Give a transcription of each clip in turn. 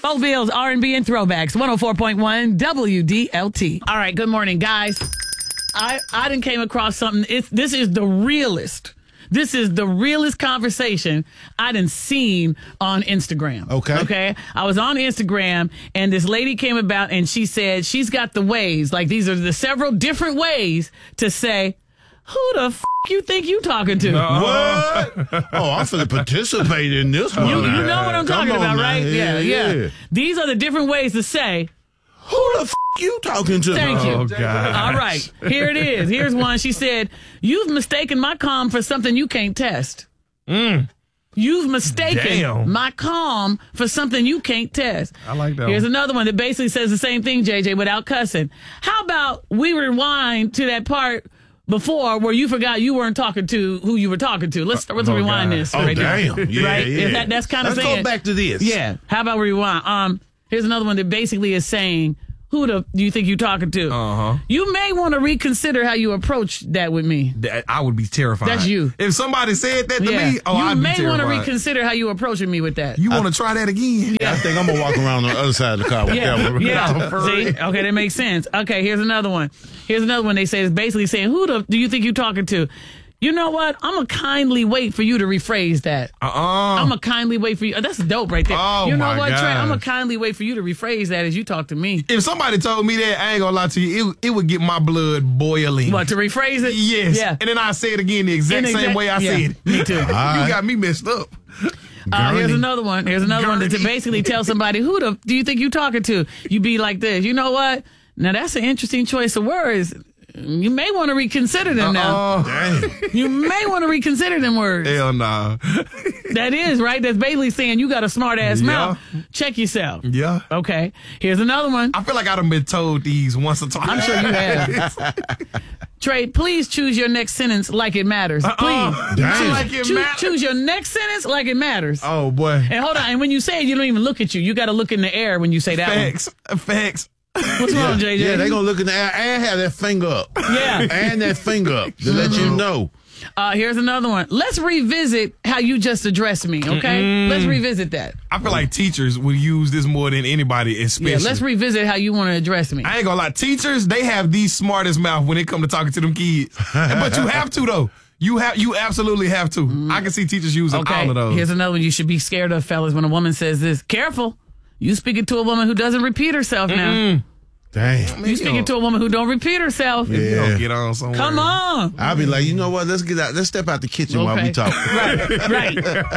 Mo Bills, R&B and Throwbacks, 104.1 WDLT. All right, good morning, guys. I done came across something. This is the realest. This is the realest conversation I done seen on Instagram. Okay. I was on Instagram, and this lady came about, and she said she's got the ways, like these are the several different ways to say, who the you think you talking to? What? Oh, I'm finna participate in this one. You know what I'm talking about, now. right? Yeah. These are the different ways to say, who the you talking to? Thank you. Oh, God. All right. Here it is. Here's one. She said, you've mistaken my calm for something you can't test. You've mistaken my calm for something you can't test. I like that. Here's another one that basically says the same thing, JJ, without cussing. How about we rewind to that part before where you forgot you weren't talking to who you were talking to? Let's rewind this. Oh, right damn. now. Yeah, right? yeah. That's kind of Let's saying. go back to this. Yeah. How about rewind? Here's another one that basically is saying, who do you think you're talking to? You may want to reconsider how you approach that with me. I would be terrified. That's you. If somebody said that to me, you I'd be may terrified. want to reconsider how you approaching me with that. You want to try that again? I think I'm gonna walk around on the other side of the car with that one. Yeah. See? Okay, that makes sense. Okay, here's another one. They say it's basically saying, who do you think you're talking to? You know what? I'm going to kindly wait for you to rephrase that. I'm going to kindly wait for you. That's dope right there. Oh, you know my what, Trey? gosh. I'm going to kindly wait for you to rephrase that as you talk to me. If somebody told me that, I ain't gonna lie to you, it would get my blood boiling. What, to rephrase it? Yes. Yeah. And then I say it again the exact same way I said it. Me too. You got me messed up. Here's another one. Here's another one to basically tell somebody, who do you think you talking to? You be like this. You know what? Now, that's an interesting choice of words. You may want to reconsider them now. Damn. You may want to reconsider them words. Hell nah. That is, right? That's basically saying you got a smart-ass mouth. Check yourself. Yeah. Okay. Here's another one. I feel like I'd have been told these once or twice. I'm sure you have. Trey, please choose your next sentence like it matters. Please. Damn. Like it matters. Choose your next sentence like it matters. Oh, boy. And hold on. And when you say it, you don't even look at you. You got to look in the air when you say that Facts. one. What's wrong, JJ? Yeah, they gonna look in the air and have that finger up. Yeah. And that finger up to let you know. Here's another one. Let's revisit how you just addressed me, okay? Let's revisit that. I feel like teachers would use this more than anybody, especially. Yeah, let's revisit how you want to address me. I ain't gonna lie. Teachers, they have the smartest mouth when it come to talking to them kids. But you have to, though. You absolutely have to. I can see teachers using all of those. Here's another one you should be scared of, fellas, when a woman says this. Careful. You speaking to a woman who doesn't repeat herself now. Damn. You speaking to a woman who don't repeat herself. If you don't get on somewhere. Come on. I'll be like, you know what? Let's get out. Let's step out the kitchen while we talk. Right.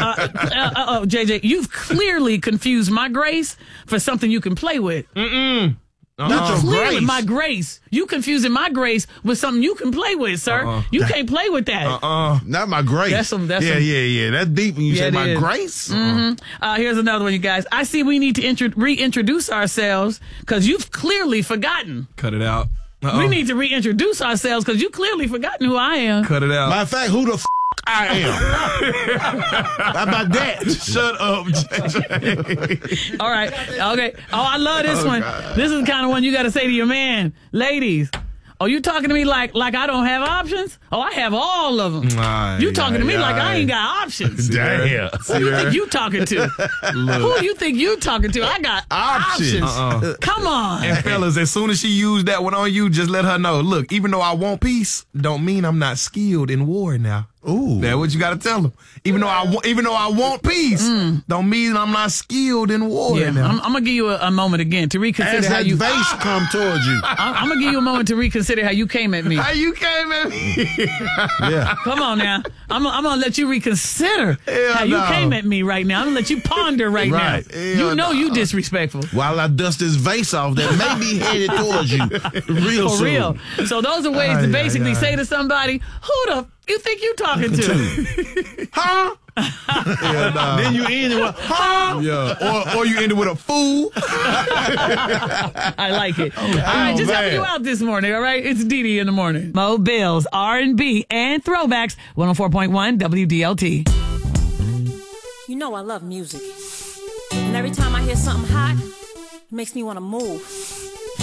JJ, you've clearly confused my grace for something you can play with. Not your Clearly, grace. my grace. You confusing my grace with something you can play with, sir. You can't play with that. Not my grace. That's yeah. That's deep when you say it my is. grace. Here's another one, you guys. I see we need to reintroduce ourselves because you've clearly forgotten. Cut it out. We need to reintroduce ourselves because you clearly forgotten who I am. Cut it out. Matter of fact, who the I am. How about that? Shut up, JJ. All right. Okay. Oh, I love this one. God. This is the kind of one you got to say to your man. Ladies, oh, you talking to me like I don't have options? Oh, I have all of them. You talking to me like I ain't got options. Damn. Who you think you talking to? Who you think you talking to? I got options. Come on. And fellas, as soon as she used that one on you, just let her know. Look, even though I want peace, don't mean I'm not skilled in war now. Ooh. That's what you got to tell them. Even though I want peace, don't mean I'm not skilled in war Yeah, now. I'm gonna give you a moment again to reconsider As how that you. vase come towards you. I'm gonna give you a moment to reconsider how you came at me. How you came at me? Yeah. Come on now. I'm gonna let you reconsider Hell how you no. came at me right now. I'm gonna let you ponder right Right. now. You know you disrespectful. While I dust this vase off that may be headed towards you real For soon. real. So those are ways to basically say to somebody, who the you think you talking to? Huh? Hell no. Then you end it with, huh? Yeah. Or you end it with a fool. I like it. All right, just helping man. you out this morning, all right? It's Dee in the morning. Mo Bills, R&B, and Throwbacks, 104.1 WDLT. You know I love music. And every time I hear something hot, it makes me want to move.